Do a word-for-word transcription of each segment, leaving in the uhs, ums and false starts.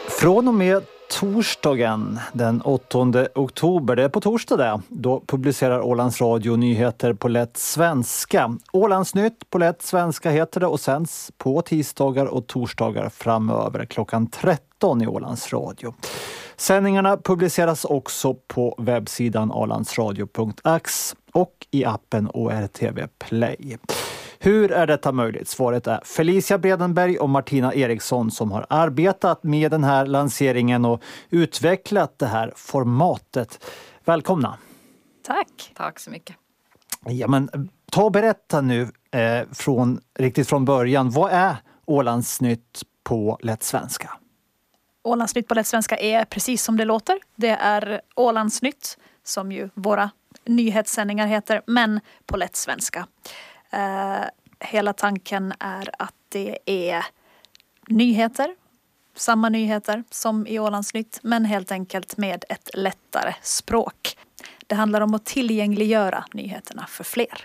Från och med torsdagen den åttonde oktober, det är på torsdag det, då publicerar Ålands Radio nyheter på lätt svenska. Ålandsnytt på lätt svenska heter det och sänds på tisdagar och torsdagar framöver klockan tretton i Ålands Radio. Sändningarna publiceras också på webbsidan ålandsradio punkt ax och i appen O R T V Play. Hur är detta möjligt? Svaret är Felicia Bredenberg och Martina Eriksson som har arbetat med den här lanseringen och utvecklat det här formatet. Välkomna! Tack! Tack så mycket! Ja, men ta och berätta nu eh, från, riktigt från början. Vad är Ålandsnytt på lätt svenska? Ålandsnytt på lätt svenska är precis som det låter. Det är Ålandsnytt som ju våra nyhetssändningar heter, men på lätt svenska. Uh, hela tanken är att det är nyheter, samma nyheter som i Ålandsnytt, men helt enkelt med ett lättare språk. Det handlar om att tillgängliggöra nyheterna för fler.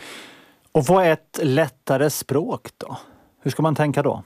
Och vad är ett lättare språk då? Hur ska man tänka då?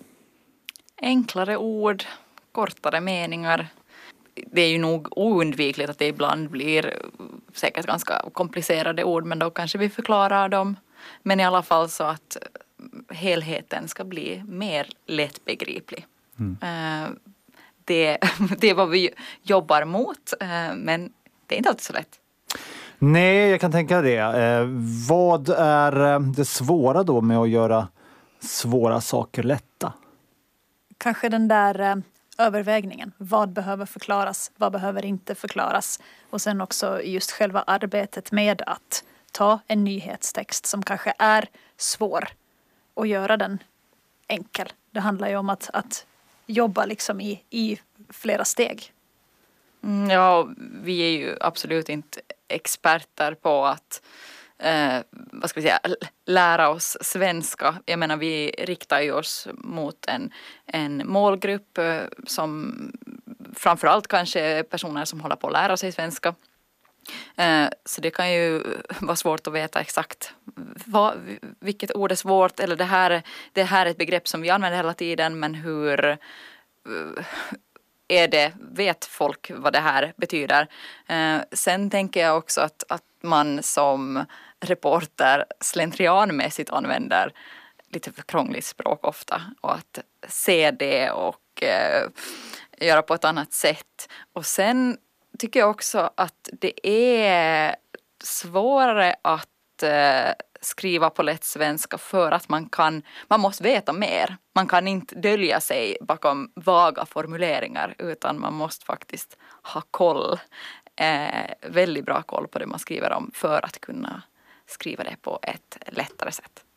Enklare ord, kortare meningar. Det är ju nog oundvikligt att det ibland blir säkert ganska komplicerade ord, men då kanske vi förklarar dem. Men i alla fall så att helheten ska bli mer lättbegriplig. Mm. Det, det är vad vi jobbar mot, men det är inte alltid så lätt. Nej, jag kan tänka det. Vad är det svåra då med att göra svåra saker lätta? Kanske den där övervägningen. Vad behöver förklaras? Vad behöver inte förklaras? Och sen också just själva arbetet med att ta en nyhetstext som kanske är svår och göra den enkel. Det handlar ju om att, att jobba liksom i, i flera steg. Mm, ja, vi är ju absolut inte experter på att eh, vad ska vi säga, lära oss svenska. Jag menar, vi riktar ju oss mot en, en målgrupp eh, som framförallt kanske är personer som håller på att lära sig svenska. Så det kan ju vara svårt att veta exakt vad, vilket ord är svårt, eller det här, det här är ett begrepp som vi använder hela tiden, men hur är det, vet folk vad det här betyder? Sen tänker jag också att, att man som reporter slentrianmässigt använder lite för krångligt språk ofta, och att se det och eh, göra på ett annat sätt. Och sen tycker jag också att det är svårare att eh, skriva på lätt svenska för att man kan, man måste veta mer. Man kan inte dölja sig bakom vaga formuleringar, utan man måste faktiskt ha koll, eh, väldigt bra koll på det man skriver om för att kunna skriva det på ett lättare sätt.